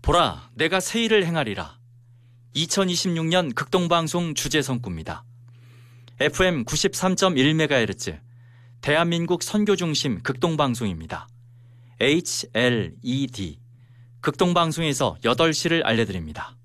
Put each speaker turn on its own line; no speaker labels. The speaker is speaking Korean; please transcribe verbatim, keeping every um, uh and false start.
보라, 내가 새 일을 행하리라. 이천이십육 년 극동방송 주제성구입니다. 에프엠 구십삼 점 일 메가헤르츠 대한민국 선교중심 극동방송입니다. 에이치엘이디 극동방송에서 여덟 시를 알려드립니다.